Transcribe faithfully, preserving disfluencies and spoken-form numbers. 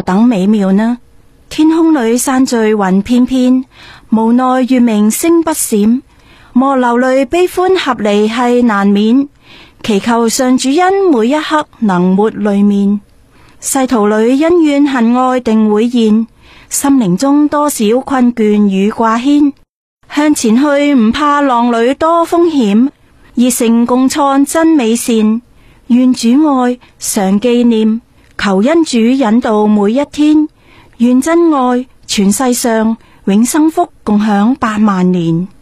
等美妙呢？天空裏散聚雲片片，無奈月明星不閃，莫流淚悲歡合離係難免，祈求上主恩每一刻能抹淚面。世途裏恩怨恨愛定會現，心靈中多少困倦與掛牽，向前去唔怕浪裏多風險，熱誠共創真美善，願主愛常紀念，求恩主引導每一天，願真愛全世上，永生福共享百萬年。